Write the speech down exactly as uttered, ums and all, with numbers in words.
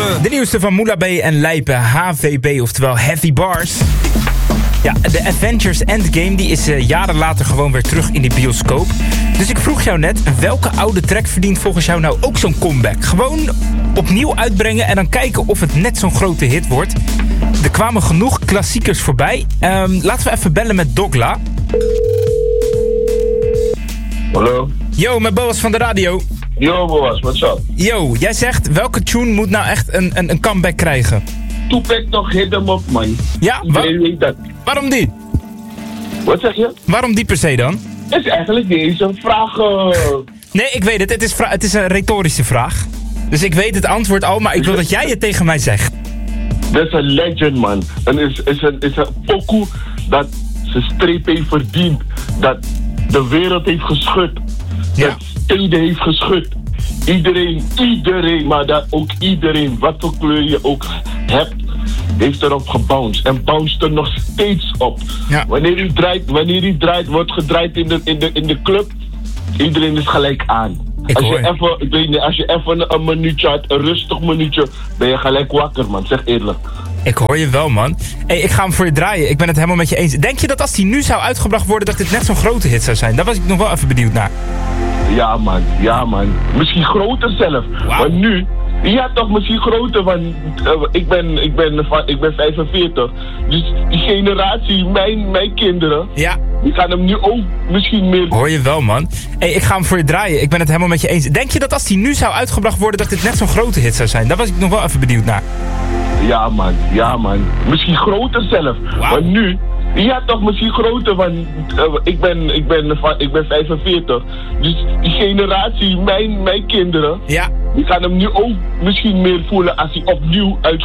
De nieuwste van Moula B en Lijpe, H V B, oftewel Heavy Bars. Ja, de Avengers Endgame die is uh, jaren later gewoon weer terug in de bioscoop. Dus ik vroeg jou net, welke oude track verdient volgens jou nou ook zo'n comeback? Gewoon opnieuw uitbrengen en dan kijken of het net zo'n grote hit wordt. Er kwamen genoeg klassiekers voorbij. Um, laten we even bellen met Dogla. Hallo? Yo, met Boas van de radio. Yo Boas, what's up? Yo, jij zegt, welke tune moet nou echt een, een, een comeback krijgen? Tupac nog hit hem op, man. Ja, wa- weet dat. waarom die? Wat zeg je? Waarom die per se dan? Het is eigenlijk niet eens een vraag. Uh... Nee, ik weet het. Het is, vra- het is een retorische vraag. Dus ik weet het antwoord al, maar ik wil dat jij het tegen mij zegt. Dat is een legend, man. En is, is een, is een pokoe dat zijn streep heeft verdiend. Dat de wereld heeft geschud. Ja. Dat steden heeft geschud. Iedereen, iedereen, maar dat ook iedereen, wat voor kleur je ook hebt, heeft erop gebounced. En bounced er nog steeds op. Ja. Wanneer u draait, wanneer u draait, wordt gedraaid in de, in de, in de club, iedereen is gelijk aan. Ik als je hoor. even, ik weet niet, als je even een minuutje had, een rustig minuutje, ben je gelijk wakker, man. Zeg eerlijk. Ik hoor je wel, man. Hey, ik ga hem voor je draaien. Ik ben het helemaal met je eens. Denk je dat als die nu zou uitgebracht worden, dat dit net zo'n grote hit zou zijn? Daar was ik nog wel even benieuwd naar. Ja, man. Ja, man. Misschien groter zelf. Wauw. Maar nu, ja toch, misschien groter, want uh, ik, ben, ik, ben, van- ik ben vijfenveertig. Dus die generatie, mijn, mijn kinderen, Ja, die gaan hem nu ook misschien meer... hoor je wel, man. Hey, ik ga hem voor je draaien. Ik ben het helemaal met je eens. Denk je dat als die nu zou uitgebracht worden, dat dit net zo'n grote hit zou zijn? Daar was ik nog wel even benieuwd naar. Ja, man. Ja, man. Misschien groter zelf. Wauw. Maar nu, ja toch, misschien groter, want uh, ik, ben, ik, ben, van- ik ben vijfenveertig. Dus die generatie, mijn, mijn kinderen, Ja. die gaan hem nu ook misschien meer voelen als hij opnieuw uit